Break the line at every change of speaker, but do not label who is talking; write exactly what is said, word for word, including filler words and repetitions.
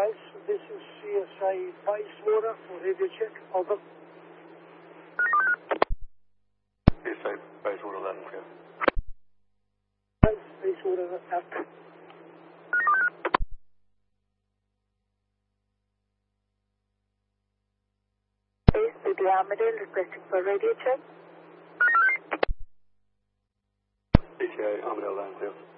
Base. This is C S A Bayswater for radio check. Over.
C S A Bayswater, land clear.
Base, Bayswater, out.
Base, City Armadale, requesting for radio check.
C T A Armadale, land clear.